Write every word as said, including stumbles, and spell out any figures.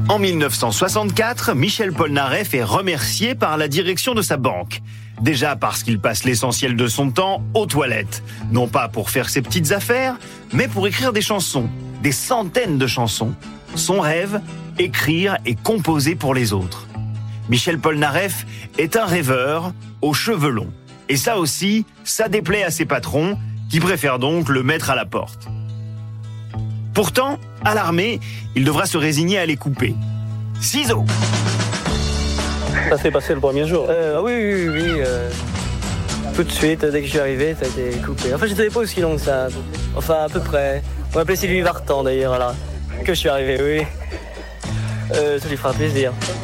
En mille neuf cent soixante-quatre, Michel Polnareff est remercié par la direction de sa banque. Déjà parce qu'il passe l'essentiel de son temps aux toilettes. Non pas pour faire ses petites affaires, mais pour écrire des chansons. Des centaines de chansons. Son rêve, écrire et composer pour les autres. Michel Polnareff est un rêveur aux cheveux longs. Et ça aussi, ça déplaît à ses patrons, qui préfèrent donc le mettre à la porte. Pourtant, à l'armée, il devra se résigner à les couper. Ciseaux! Ça s'est passé le premier jour. Euh, oui, oui, oui. oui euh, tout de suite, dès que je suis arrivé, ça a été coupé. Enfin, je n'étais pas aussi long que ça. Enfin, à peu près. On m'appelait Sylvie Vartan, d'ailleurs, là. Que je suis arrivé, oui. Euh, ça lui fera plaisir.